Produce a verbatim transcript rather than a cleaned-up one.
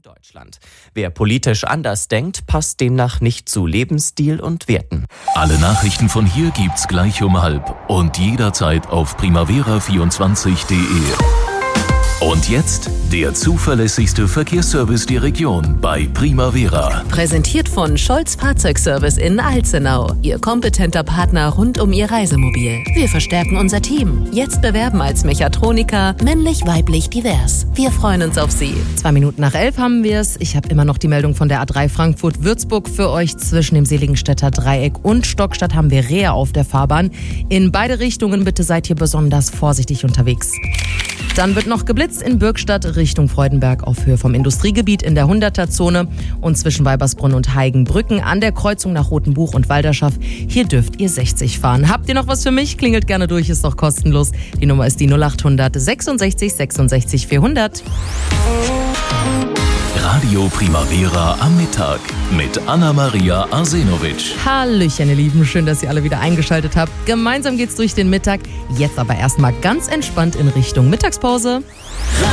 Deutschland. Wer politisch anders denkt, passt demnach nicht zu Lebensstil und Werten. Alle Nachrichten von hier gibt's gleich um halb und jederzeit auf primavera vierundzwanzig punkt de. Und jetzt der zuverlässigste Verkehrsservice der Region bei Primavera. Präsentiert von Scholz Fahrzeugservice in Alzenau. Ihr kompetenter Partner rund um Ihr Reisemobil. Wir verstärken unser Team. Jetzt bewerben als Mechatroniker, männlich, weiblich, divers. Wir freuen uns auf Sie. Zwei Minuten nach elf haben wir es. Ich habe immer noch die Meldung von der A drei Frankfurt-Würzburg für euch. Zwischen dem Seligenstädter Dreieck und Stockstadt haben wir Rehe auf der Fahrbahn. In beide Richtungen bitte seid ihr besonders vorsichtig unterwegs. Dann wird noch geblitzt in Bürgstadt Richtung Freudenberg auf Höhe vom Industriegebiet in der hunderter-Zone und zwischen Weibersbrunn und Heigenbrücken an der Kreuzung nach Rotenbuch und Walderschaff. Hier dürft ihr sechzig fahren. Habt ihr noch was für mich? Klingelt gerne durch, ist doch kostenlos. Die Nummer ist die null acht hundert sechsundsechzig sechsundsechzig vierhundert. Radio Primavera am Mittag mit Anna-Maria Arsenovic. Hallöchen, ihr Lieben. Schön, dass ihr alle wieder eingeschaltet habt. Gemeinsam geht's durch den Mittag. Jetzt aber erstmal ganz entspannt in Richtung Mittagspause.